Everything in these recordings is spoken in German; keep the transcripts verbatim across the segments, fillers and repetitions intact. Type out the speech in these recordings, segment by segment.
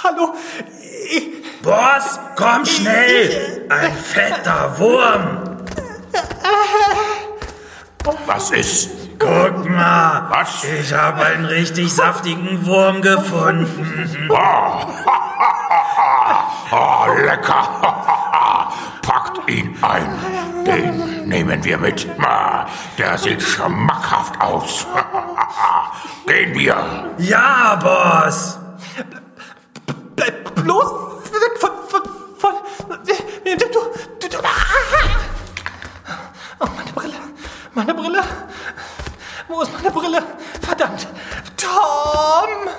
hallo. Ich, Boss, komm schnell! Ein fetter Wurm! Was ist? Guck mal! Was? Ich habe einen richtig saftigen Wurm gefunden. Oh, oh lecker! Packt ihn ein. Den nehmen wir mit. Der sieht schmackhaft aus. Gehen wir. Ja, Boss! bleib bloß weg von... von... von... Du... du... du... Oh, meine Brille. Meine Brille. Wo ist meine Brille? Verdammt. Tom!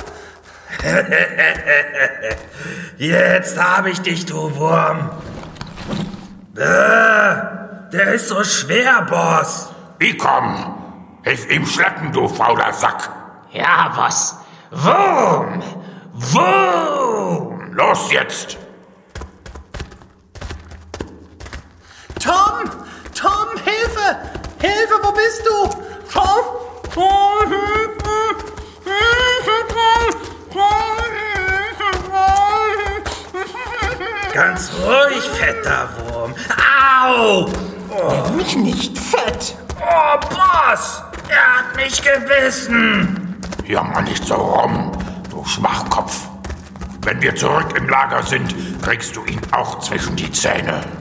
Jetzt habe ich dich, du Wurm. Äh, der ist so schwer, Boss. Ich komm. Hilf ihm schleppen, du fauler Sack. Ja, was? Wurm! Wurm! Los jetzt. Tom! Tom, Hilfe! Hilfe, wo bist du? Tom! Tom, Hilfe! Ganz ruhig, fetter Wurm. Au! Nenn mich nicht fett! Oh, Boss! Er hat mich gebissen! Jammer nicht so rum, du Schwachkopf. Wenn wir zurück im Lager sind, kriegst du ihn auch zwischen die Zähne.